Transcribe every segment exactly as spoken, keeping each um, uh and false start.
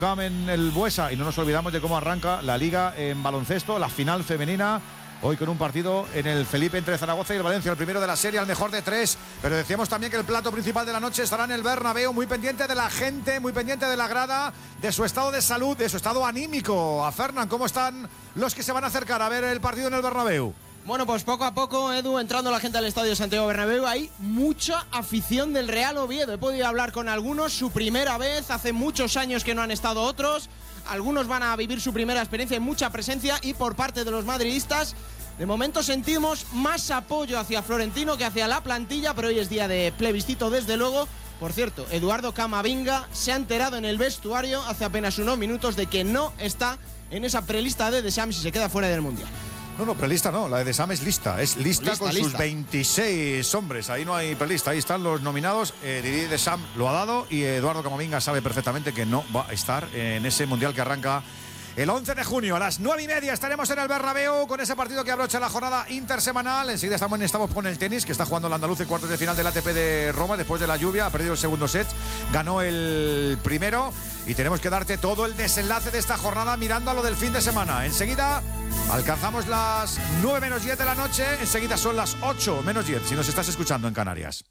en el Buesa, y no nos olvidamos de cómo arranca la Liga en baloncesto, la final femenina, hoy con un partido en el Felipe entre Zaragoza y el Valencia, el primero de la serie, al mejor de tres, pero decíamos también que el plato principal de la noche estará en el Bernabéu, muy pendiente de la gente, muy pendiente de la grada, de su estado de salud, de su estado anímico. A Fernán, ¿cómo están los que se van a acercar a ver el partido en el Bernabéu? Bueno, pues poco a poco, Edu, entrando la gente al Estadio Santiago Bernabéu, hay mucha afición del Real Oviedo. He podido hablar con algunos, su primera vez, hace muchos años que no han estado otros. Algunos van a vivir su primera experiencia, hay mucha presencia, y por parte de los madridistas, de momento sentimos más apoyo hacia Florentino que hacia la plantilla, pero hoy es día de plebiscito, desde luego. Por cierto, Eduardo Camavinga se ha enterado en el vestuario hace apenas unos minutos de que no está en esa prelista de Deschamps y se queda fuera del Mundial. No, no, prelista no, la de Deschamps es lista, es lista, lista con lista. Sus veintiséis hombres, ahí no hay prelista, ahí están los nominados. eh, Didier Deschamps lo ha dado y Eduardo Camavinga sabe perfectamente que no va a estar en ese Mundial que arranca el once de junio, a las nueve y media estaremos en el Bernabéu con ese partido que abrocha la jornada intersemanal. Enseguida estamos, estamos con el tenis, que está jugando el andaluz en cuartos de final del A T P de Roma después de la lluvia, ha perdido el segundo set, ganó el primero, y tenemos que darte todo el desenlace de esta jornada mirando a lo del fin de semana. Enseguida alcanzamos las nueve menos diez de la noche, enseguida son las ocho menos diez si nos estás escuchando en Canarias.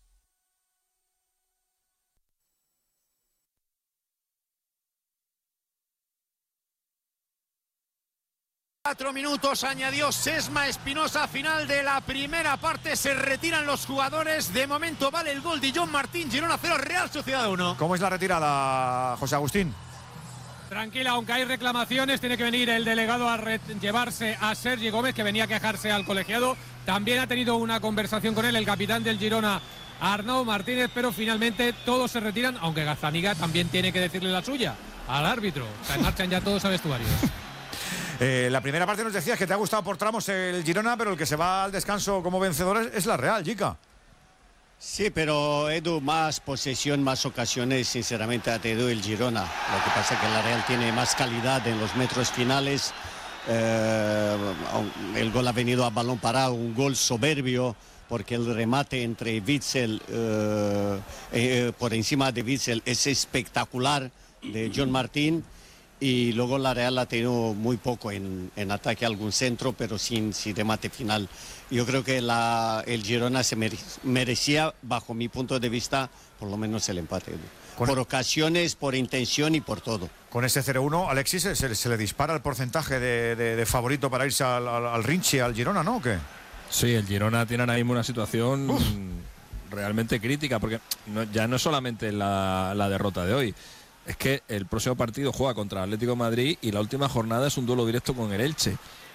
Cuatro minutos añadió Sesma Espinosa, final de la primera parte, se retiran los jugadores, de momento vale el gol de John Martín, Girona cero, Real Sociedad uno. ¿Cómo es la retirada, José Agustín? Tranquila, aunque hay reclamaciones, tiene que venir el delegado a llevarse a Sergi Gómez, que venía a quejarse al colegiado. También ha tenido una conversación con él el capitán del Girona, Arnau Martínez, pero finalmente todos se retiran, aunque Gazzaniga también tiene que decirle la suya al árbitro. Se marchan ya todos a vestuarios. Eh, la primera parte nos decías que te ha gustado por tramos el Girona, pero el que se va al descanso como vencedor es, es la Real, Jica. Sí, pero Edu, más posesión, más ocasiones, sinceramente ha tenido el Girona. Lo que pasa es que la Real tiene más calidad en los metros finales. Eh, el gol ha venido a balón parado, un gol soberbio, porque el remate entre Witsel, eh, eh, por encima de Witsel, es espectacular, de John Martín. Y luego la Real ha tenido muy poco en, en ataque a algún centro, pero sin, sin remate final. Yo creo que la, el Girona se mere, merecía, bajo mi punto de vista, por lo menos el empate. Con por ocasiones, por intención y por todo. Con ese cero uno, Alexis, se, se le dispara el porcentaje de, de, de favorito para irse al, al, al Rinchi, al Girona, ¿no? ¿O qué? Sí, el Girona tiene ahora mismo una situación Uf. realmente crítica, porque no, ya no es solamente la, la derrota de hoy. Es que el próximo partido juega contra el Atlético de Madrid y la última jornada es un duelo directo con el Elche.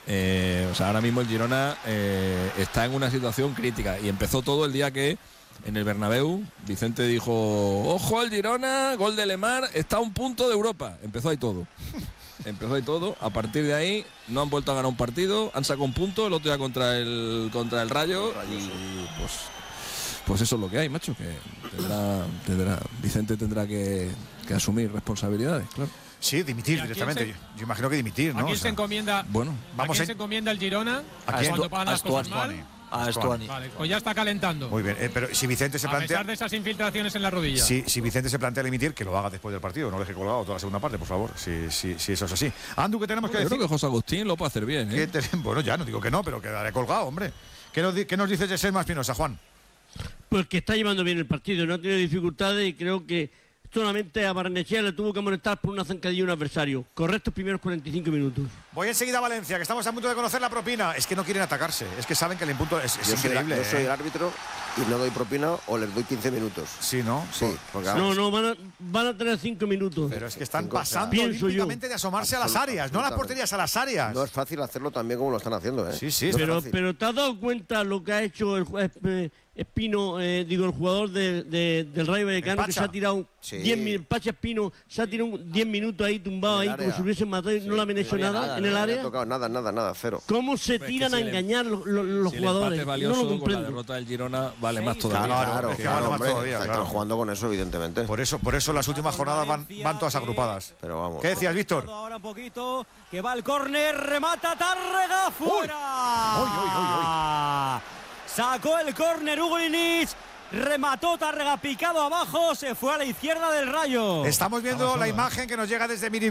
Eh, o sea, ahora mismo el Girona eh, está en una situación crítica y empezó todo el día que en el Bernabéu Vicente dijo: ojo al Girona, gol de Lemar, está a un punto de Europa. Empezó ahí todo. Empezó ahí todo. A partir de ahí no han vuelto a ganar un partido, han sacado un punto, el otro día contra el, contra el Rayo, y pues... Pues eso es lo que hay, macho, que tendrá, tendrá Vicente tendrá que, que asumir responsabilidades, claro. Sí, dimitir directamente. Se, yo, yo imagino que dimitir, ¿no? ¿A quién o sea, se encomienda? Bueno, vamos ¿a quién a... se encomienda el Girona? ¿A quién? Cuando pagan las cosas mal. A Estuani. Vale, pues ya está calentando. Muy bien, eh, pero si Vicente se plantea... A pesar de esas infiltraciones en la rodilla. Si, si Vicente se plantea dimitir, que lo haga después del partido, no deje colgado toda la segunda parte, por favor, si, si, si eso es así. Andu, ¿qué tenemos bueno, que yo decir? Creo que José Agustín lo puede hacer bien, ¿eh? Te... Bueno, ya no digo que no, pero quedaré colgado, hombre. ¿Qué nos, qué nos dice Sesma Espinosa, Juan? Pues que está llevando bien el partido, no ha tenido dificultades y creo que solamente a Barnechea le tuvo que molestar por una zancadilla a un adversario. Correctos primeros cuarenta y cinco minutos. Voy enseguida a Valencia, que estamos a punto de conocer la propina. Es que no quieren atacarse, es que saben que el impunto es, es yo increíble. Soy, yo soy ¿eh? el árbitro y no doy propina o les doy quince minutos. Sí, ¿no? Sí. Porque no, no, van a, van a tener cinco minutos. Pero es que están cinco, pasando olímpicamente de asomarse a las áreas, no a las porterías, a las áreas. No es fácil hacerlo también como lo están haciendo, ¿eh? Sí, sí. No pero, pero ¿te has dado cuenta lo que ha hecho el juez Espino, eh, digo, el jugador de, de, del Rayo Vallecano, que se ha tirado sí. diez minutos, Pacha Espino se ha tirado diez minutos ahí tumbado ahí como si hubiesen matado y sí. no le han hecho nada, nada en el no área? No ha tocado nada, nada, nada, cero. ¿Cómo se pues tiran a engañar los, los, los si jugadores? El valioso, no lo comprendo. Con la derrota del Girona vale sí, más todavía. Claro, claro, es que claro, vale hombre, más todavía, están claro. jugando con eso, evidentemente. Por eso, por eso las últimas jornadas van, van todas agrupadas. Pero vamos. ¿Qué decías, Víctor? Ahora un poquito, que va el córner, remata Tárrega, fuera. Uy, uy, uy, uy. Sacó el córner Hugo Liniz. Remató Tárrega picado abajo, se fue a la izquierda del Rayo. Estamos viendo la imagen que nos llega desde Miri